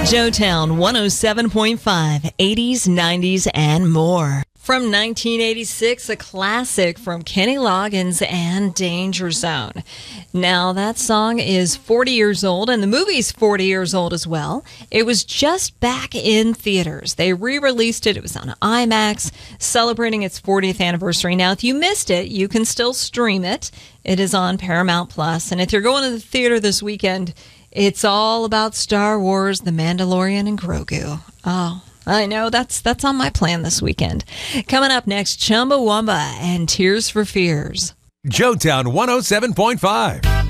Joetown 107.5, 80s, 90s, and more. From 1986, a classic from Kenny Loggins and Danger Zone. Now, that song is 40 years old, and the movie's 40 years old as well. It was just back in theaters. They re-released it. It was on IMAX, celebrating its 40th anniversary. Now, if you missed it, you can still stream it. It is on Paramount Plus. And if you're going to the theater this weekend, it's all about Star Wars, The Mandalorian, and Grogu. Oh, I know, that's on my plan this weekend. Coming up next, Chumbawamba and Tears for Fears. Joetown 107.5.